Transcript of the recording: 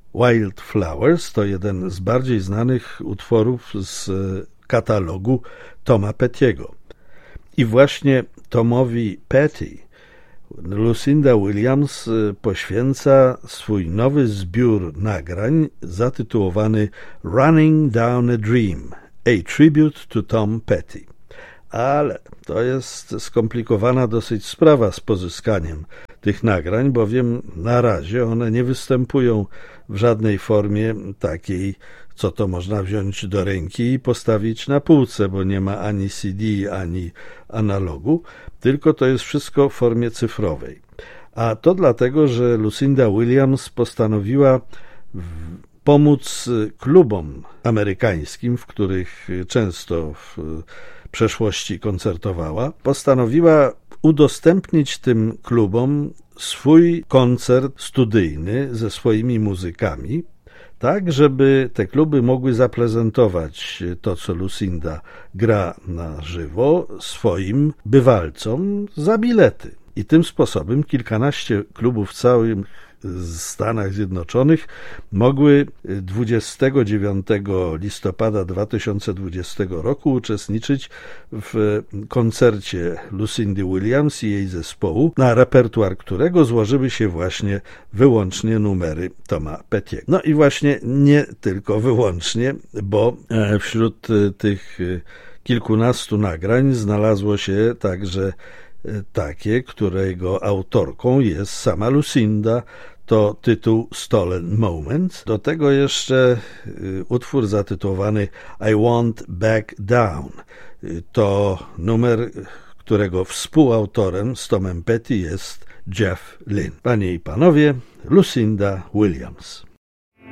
Wildflowers to jeden z bardziej znanych utworów z katalogu Toma Petty'ego. I właśnie Tomowi Petty Lucinda Williams poświęca swój nowy zbiór nagrań zatytułowany Running Down a Dream, a Tribute to Tom Petty. Ale to jest skomplikowana dosyć sprawa z pozyskaniem tych nagrań, bowiem na razie one nie występują w żadnej formie takiej, co to można wziąć do ręki i postawić na półce, bo nie ma ani CD, ani analogu, tylko to jest wszystko w formie cyfrowej. A to dlatego, że Lucinda Williams postanowiła pomóc klubom amerykańskim, w których często w przeszłości koncertowała, postanowiła udostępnić tym klubom swój koncert studyjny ze swoimi muzykami, tak żeby te kluby mogły zaprezentować to, co Lucinda gra na żywo, swoim bywalcom za bilety. I tym sposobem kilkanaście klubów w całym Stanach Zjednoczonych mogły 29 listopada 2020 roku uczestniczyć w koncercie Lucindy Williams i jej zespołu, na repertuar którego złożyły się właśnie wyłącznie numery Toma Petty'ego. No i właśnie nie tylko wyłącznie, bo wśród tych kilkunastu nagrań znalazło się także takie, którego autorką jest sama Lucinda, to tytuł Stolen Moments. Do tego jeszcze utwór zatytułowany I Want Back Down. To numer, którego współautorem z Tomem Petty jest Jeff Lynne. Panie i panowie, Lucinda Williams.